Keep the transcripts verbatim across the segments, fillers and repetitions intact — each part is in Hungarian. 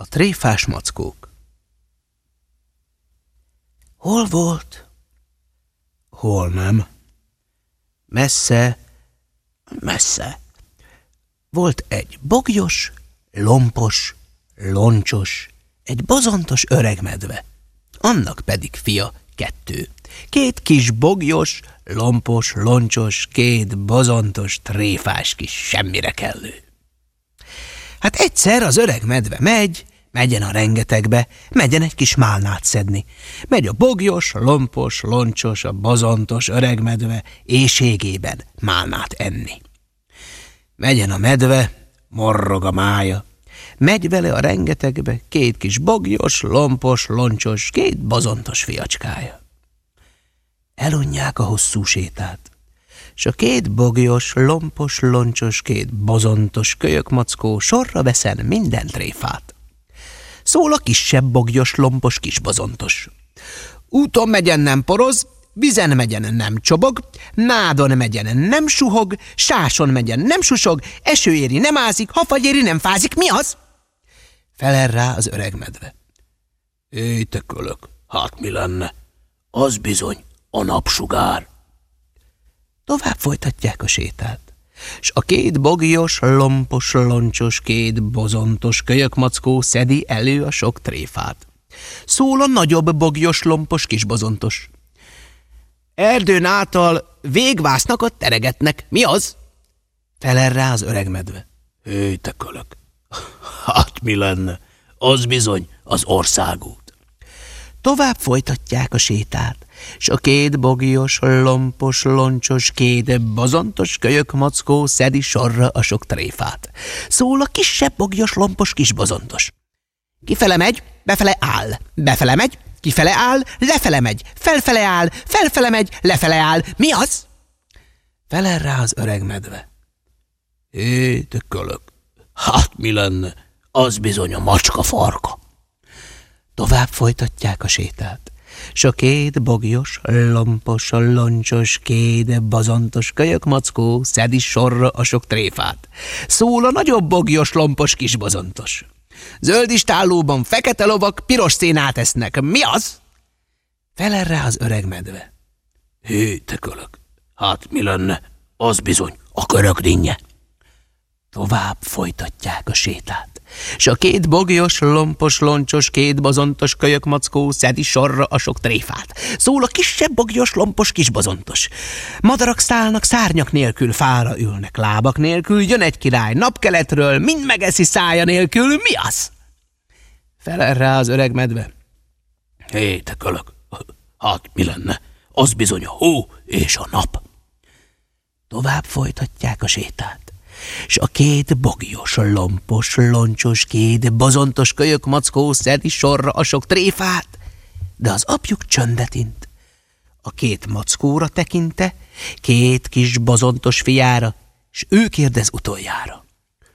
A tréfás mackók. Hol volt? Hol nem? Messze, messze. Volt egy bogyos, lompos, loncsos, egy bozontos öreg medve. Annak pedig fia kettő. Két kis bogyos, lompos, loncsos, két bozontos, tréfás kis semmire kellő. Hát egyszer az öreg medve megy, megyen a rengetegbe, megyen egy kis málnát szedni. Megy a bogyos, lompos, loncsos, a bozontos öreg medve éhségében málnát enni. Megyen a medve, morrog a mája. Megy vele a rengetegbe két kis bogyos, lompos, loncsos, két bozontos fiacskája. Elunják a hosszú sétát, s a két bogyos, lompos, loncsos, két bozontos kölyökmackó sorra veszen minden tréfát. Szól a kisebb bogyos, lompos, kis bozontos. Úton megyen nem poroz, vizen megyen nem csobog, nádon megyen nem suhog, sáson megyen nem susog, esőéri nem ázik, hafagyéri nem fázik. Mi az? Felel rá az öreg medve. Éj, te kölök, hát mi lenne? Az bizony a napsugár. Tovább folytatják a sétát, s a két bogyos, lompos, loncsos, két bozontos kölyökmackó szedi elő a sok tréfát. Szól a nagyobb bogyos, lompos, kis bozontos. Erdőn által végvásznakot teregetnek. Mi az? Felel rá az öreg medve. Éj, te kölök, hát mi lenne? Az bizony az országút. Tovább folytatják a sétát, s a két bogyos, lompos, loncsos, két bozontos kölyökmackó szedi sorra a sok tréfát. Szól a kisebb bogyos, lompos, kis bozontos. Kifele megy, befele áll, befele megy, kifele áll, lefele megy, felfele áll, felfele megy, lefele áll. Mi az? Felel rá az öreg medve. Hé, te kölök, hát mi lenne? Az bizony a macska farka. Tovább folytatják a sétát, s a két bogyos, lompos, loncsos, két bozontos kölyökmackó szedi sorra a sok tréfát. Szól a nagyobb bogyos, lompos, kis bozontos. Zöld istállóban fekete lovak piros szénát esznek. Mi az? Felel rá az öreg medve. Hé, te kölök, hát mi lenne? Az bizony a körökdinnye. Tovább folytatják a sétát, s a két bogyos, lompos, loncsos, két bozontos kölyökmackó szedi sorra a sok tréfát. Szól a kisebb bogyos, lompos, kis bozontos. Madarak szállnak szárnyak nélkül, fára ülnek lábak nélkül, jön egy király napkeletről, mind megeszi szája nélkül. Mi az? Felel rá az öreg medve. Hé, te kölök, hát mi lenne? Az bizony a hó és a nap. Tovább folytatják a sétát, s a két bogyos, lompos, loncsos, két bozontos kölyökmackó szedi sorra a sok tréfát, de az apjuk csöndet int. A két mackóra tekinte, két kis bozontos fiára, s ő kérdez utoljára.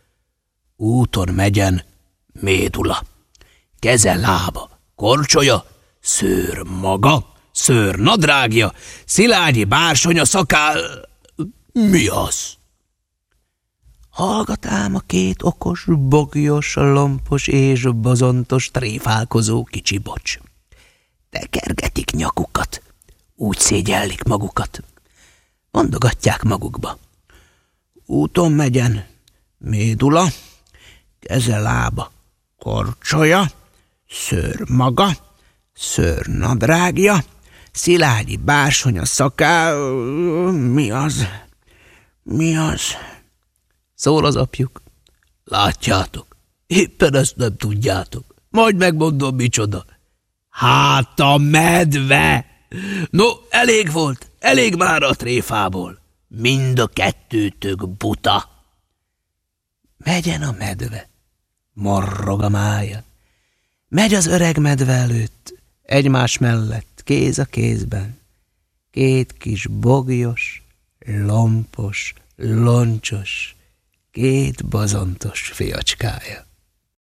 Úton megyen médula, keze lába, korcsolya, szőr maga, szőr nadrágja, szilágyi bársonya szakál. Mi az? Hallgat ám a két okos, bogyos, lompos és bozontos tréfálkozó kicsi bocs. Tekergetik nyakukat, úgy szégyellik magukat. Mondogatják magukba. Úton megyen médula, keze lába, korcsolya, szőr maga, szőr nadrágja, szilágyi bársonya szakál. Mi az? Mi az? Szól az apjuk. Látjátok, éppen ezt nem tudjátok. Majd megmondom, micsoda. Hát a medve! No, elég volt, elég már a tréfából. Mind a kettőtök buta. Megyen a medve, morrog a mája. Megy az öreg medve előtt, egymás mellett, kéz a kézben. Két kis bogyos, lompos, loncsos, két bozontos fiacskája.